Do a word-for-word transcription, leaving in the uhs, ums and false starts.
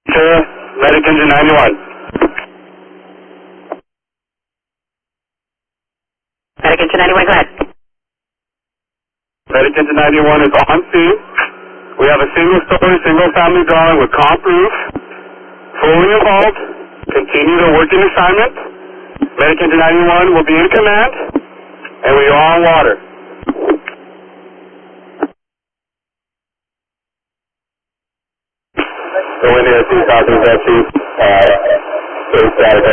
Sure, Medic Engine ninety-one. Medic Engine ninety-one, go ahead. Medic Engine ninety-one is on scene. We have a single-story, single-family dwelling with comp roof, fully involved. Continue the working assignment. Medic Engine ninety-one will be in command, and we are on water. The wind here, two Falcons, F two, uh, status static.